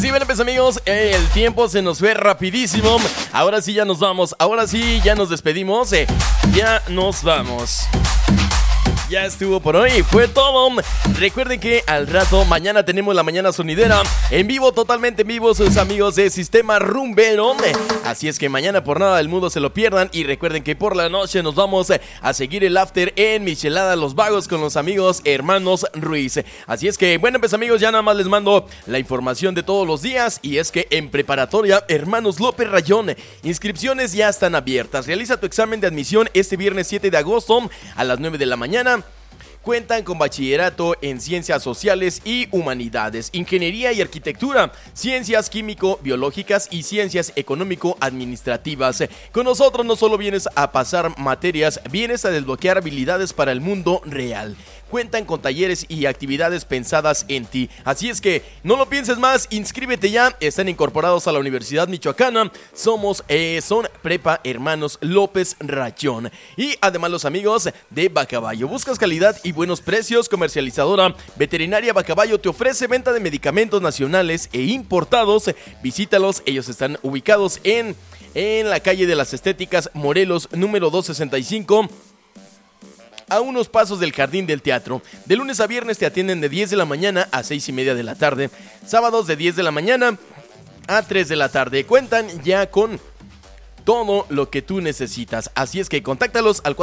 sí, bueno, pues amigos, el tiempo se nos fue rapidísimo. Ahora sí ya nos vamos, ahora sí ya nos despedimos, ya nos vamos. Ya estuvo por hoy, fue todo. Recuerden que al rato, mañana tenemos la Mañana Sonidera en vivo, totalmente en vivo, sus amigos de Sistema Rumbero. Así es que mañana por nada del mundo se lo pierdan. Y recuerden que por la noche nos vamos a seguir el after en Michelada Los Vagos con los amigos Hermanos Ruiz. Así es que, bueno, pues amigos, ya nada más les mando la información de todos los días. Y es que en preparatoria Hermanos López Rayón, inscripciones ya están abiertas. Realiza tu examen de admisión este viernes 7 de agosto a las 9 de la mañana. Cuentan con bachillerato en Ciencias Sociales y Humanidades, Ingeniería y Arquitectura, Ciencias Químico-Biológicas y Ciencias Económico-Administrativas. Con nosotros no solo vienes a pasar materias, vienes a desbloquear habilidades para el mundo real. Cuentan con talleres y actividades pensadas en ti. Así es que no lo pienses más, inscríbete ya. Están incorporados a la Universidad Michoacana. Son Prepa Hermanos López Rayón. Y además los amigos de Bacaballo. ¿Buscas calidad y buenos precios? Comercializadora Veterinaria Bacaballo te ofrece venta de medicamentos nacionales e importados. Visítalos, ellos están ubicados en la calle de las Estéticas, Morelos, número 265. A unos pasos del Jardín del Teatro. De lunes a viernes te atienden de 10 de la mañana a 6:30 de la tarde. Sábados de 10 de la mañana a 3 de la tarde. Cuentan ya con todo lo que tú necesitas. Así es que contáctalos al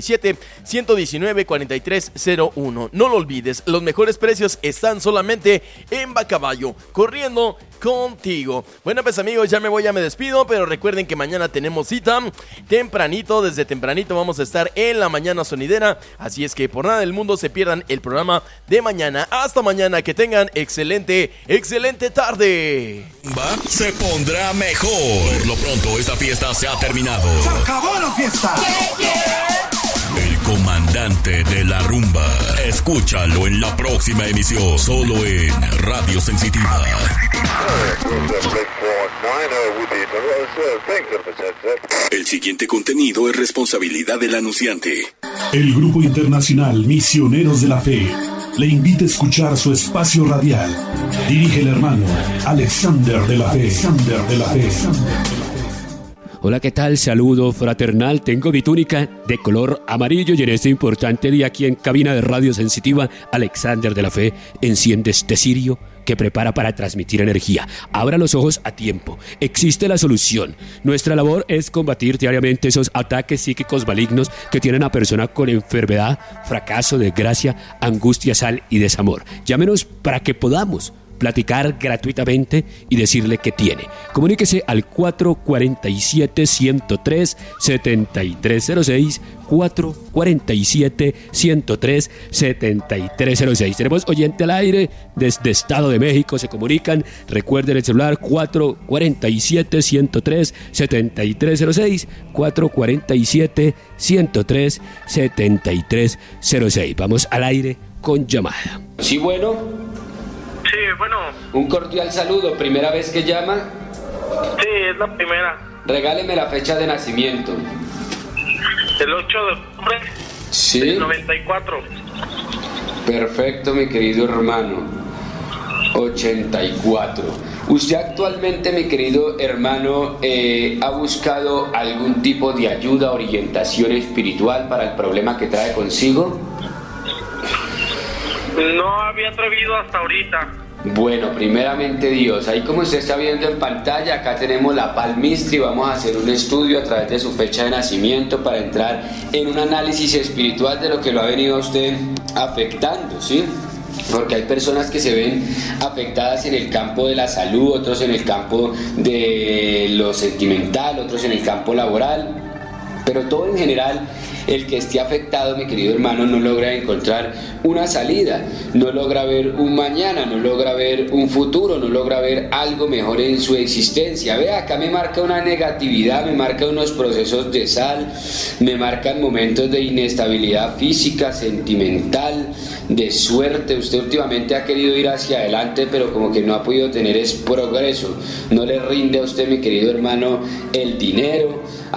447-119-4301. No lo olvides, los mejores precios están solamente en Bacaballo, corriendo contigo. Bueno, pues amigos, ya me despido, pero recuerden que mañana tenemos cita tempranito, desde tempranito vamos a estar en la Mañana Sonidera, así es que por nada del mundo se pierdan el programa de mañana. Hasta mañana, que tengan excelente tarde. Se pondrá mejor. Por lo pronto, esta fiesta se ha terminado. ¡Se acabó la fiesta! El comandante de la rumba. Escúchalo en la próxima emisión, solo en Radio Sensitiva. El siguiente contenido es responsabilidad del anunciante. El Grupo Internacional Misioneros de la Fe le invita a escuchar su espacio radial. Dirige el hermano Alexander de la Fe. Hola, ¿qué tal? Saludo fraternal. Tengo mi túnica de color amarillo y en este importante día aquí en cabina de Radio Sensitiva, Alexander de la Fe enciende este cirio que prepara para transmitir energía. Abra los ojos a tiempo. Existe la solución. Nuestra labor es combatir diariamente esos ataques psíquicos malignos que tienen a persona con enfermedad, fracaso, desgracia, angustia, sal y desamor. Llámenos para que podamos platicar gratuitamente y decirle que tiene. Comuníquese al 447-103-7306, 447-103-7306. Tenemos oyente al aire desde Estado de México, se comunican, recuerden el celular 447-103-7306, 447-103-7306. Vamos al aire con llamada. Sí, bueno. Sí, bueno. Un cordial saludo, ¿primera vez que llama? Sí, es la primera. Regáleme la fecha de nacimiento. El 8 de octubre del 94. Perfecto, mi querido hermano. 84. ¿Usted actualmente, mi querido hermano, ha buscado algún tipo de ayuda, orientación espiritual para el problema que trae consigo? No había atrevido hasta ahorita. Bueno, primeramente Dios, ahí como usted está viendo en pantalla, acá tenemos la palmistra y vamos a hacer un estudio a través de su fecha de nacimiento para entrar en un análisis espiritual de lo que lo ha venido a usted afectando, ¿sí? Porque hay personas que se ven afectadas en el campo de la salud, otros en el campo de lo sentimental, otros en el campo laboral, pero todo en general. El que esté afectado, mi querido hermano, no logra encontrar una salida, no logra ver un mañana, no logra ver un futuro, no logra ver algo mejor en su existencia. Vea, acá me marca una negatividad, me marca unos procesos de sal, me marcan momentos de inestabilidad física, sentimental, de suerte. Usted últimamente ha querido ir hacia adelante, pero como que no ha podido tener progreso. No le rinde a usted, mi querido hermano, el dinero.